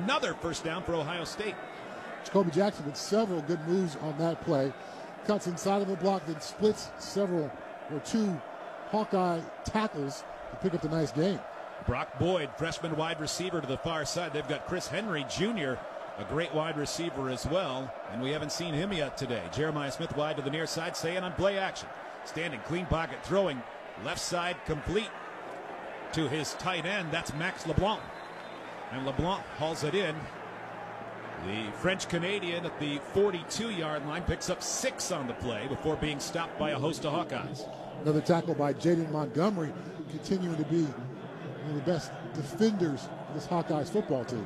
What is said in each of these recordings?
Another first down for Ohio State. Jacoby Jackson with several good moves on that play. Cuts inside of the block, then splits two Hawkeye tackles to pick up the nice gain. Brock Boyd, freshman wide receiver to the far side. They've got Chris Henry Jr., a great wide receiver as well, and we haven't seen him yet today. Jeremiah Smith wide to the near side, staying on play action. Standing, clean pocket, throwing, left side complete to his tight end. That's Max LeBlanc. And LeBlanc hauls it in. The French-Canadian at the 42-yard line picks up 6 on the play before being stopped by a host of Hawkeyes. Another tackle by Jaden Montgomery, continuing to be one of the best defenders of this Hawkeyes football team.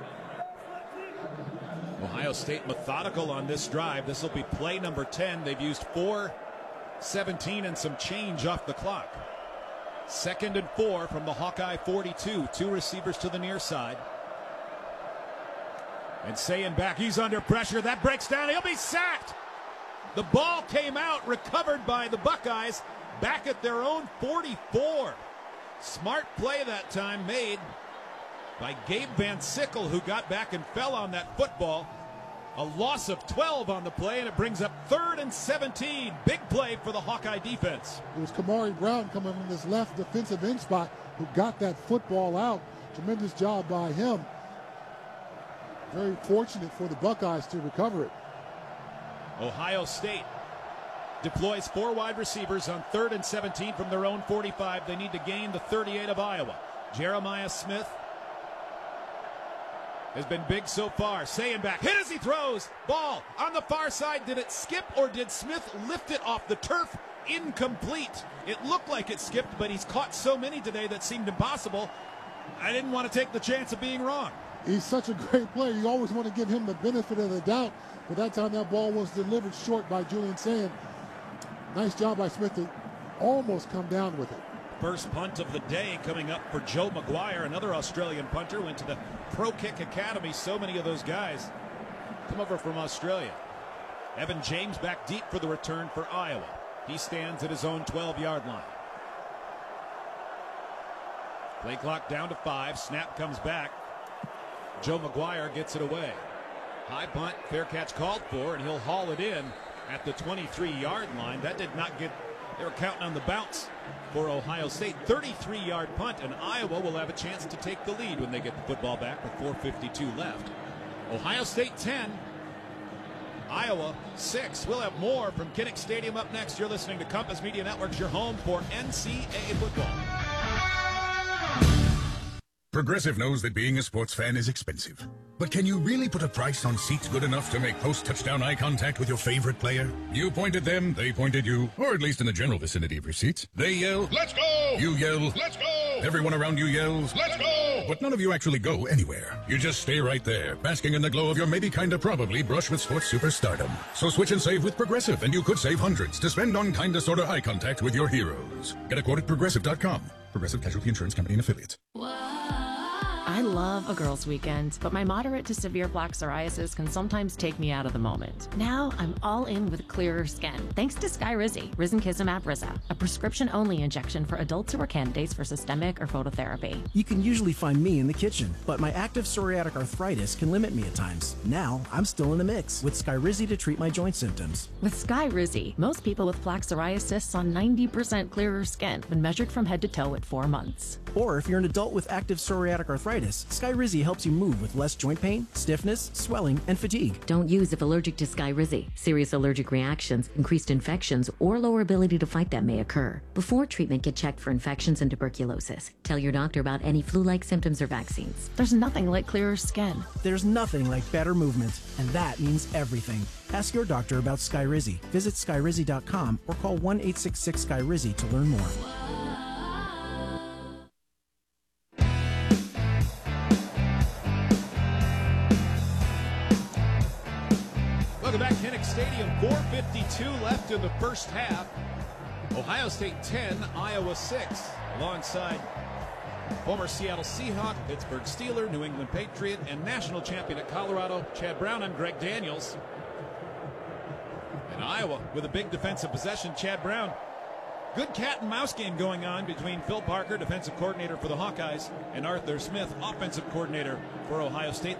Ohio State methodical on this drive. This will be play number 10. They've used 4:17 and some change off the clock. 2nd and 4 from the Hawkeye 42. 2 receivers to the near side. And Sayin back. He's under pressure. That breaks down. He'll be sacked. The ball came out, recovered by the Buckeyes back at their own 44. Smart play that time made by Gabe Van Sickle, who got back and fell on that football. A loss of 12 on the play, and it brings up 3rd and 17. Big play for the Hawkeye defense. It was Kamari Brown coming from this left defensive end spot who got that football out. Tremendous job by him. Very fortunate for the Buckeyes to recover it. Ohio State deploys 4 wide receivers on 3rd and 17 from their own 45. They need to gain the 38 of Iowa. Jeremiah Smith has been big so far. Sayin back, hit as he throws. Ball on the far side. Did it skip or did Smith lift it off the turf? Incomplete. It looked like it skipped, but he's caught so many today that seemed impossible. I didn't want to take the chance of being wrong. He's such a great player. You always want to give him the benefit of the doubt, but that time that ball was delivered short by Julian Sayin. Nice job by Smith to almost come down with it. First punt of the day coming up for Joe McGuire, another Australian punter, went to the Pro Kick Academy. So many of those guys come over from Australia. Evan James back deep for the return for Iowa. He stands at his own 12-yard line. Play clock down to 5. Snap comes back. Joe McGuire gets it away. High punt, fair catch called for, and he'll haul it in at the 23-yard line. That did not get, they were counting on the bounce for Ohio State. 33-yard punt, and Iowa will have a chance to take the lead when they get the football back with 4:52 left. Ohio State 10, Iowa 6. We'll have more from Kinnick Stadium up next. You're listening to Compass Media Networks, your home for NCAA football. Progressive knows that being a sports fan is expensive. But can you really put a price on seats good enough to make post-touchdown eye contact with your favorite player? You point at them, they point at you, or at least in the general vicinity of your seats. They yell, "Let's go!" You yell, "Let's go!" Everyone around you yells, "Let's go!" But none of you actually go anywhere. You just stay right there, basking in the glow of your maybe kinda probably brush with sports superstardom. So switch and save with Progressive, and you could save hundreds to spend on kinda sorta eye contact with your heroes. Get a quote at Progressive.com. Progressive Casualty Insurance Company and Affiliates. I love a girls' weekend, but my moderate to severe plaque psoriasis can sometimes take me out of the moment. Now I'm all in with clearer skin, thanks to Skyrizi, Risankizumab Risa, a prescription-only injection for adults who are candidates for systemic or phototherapy. You can usually find me in the kitchen, but my active psoriatic arthritis can limit me at times. Now I'm still in the mix with Skyrizi to treat my joint symptoms. With Skyrizi, most people with plaque psoriasis saw 90% clearer skin when measured from head to toe at 4 months. Or if you're an adult with active psoriatic arthritis, Skyrizi helps you move with less joint pain, stiffness, swelling, and fatigue. Don't use if allergic to Skyrizi. Serious allergic reactions, increased infections, or lower ability to fight them may occur. Before treatment, get checked for infections and tuberculosis. Tell your doctor about any flu-like symptoms or vaccines. There's nothing like clearer skin. There's nothing like better movement, and that means everything. Ask your doctor about Skyrizi. Visit Skyrizi.com or call 1-866-SKYRIZI to learn more. Welcome back, Kinnick Stadium. 4:52 left in the first half. Ohio State 10, Iowa 6. Alongside former Seattle Seahawk, Pittsburgh Steeler, New England Patriot, and national champion at Colorado, Chad Brown. I'm Greg Daniels. And Iowa with a big defensive possession. Chad Brown. Good cat and mouse game going on between Phil Parker, defensive coordinator for the Hawkeyes, and Arthur Smith, offensive coordinator for Ohio State.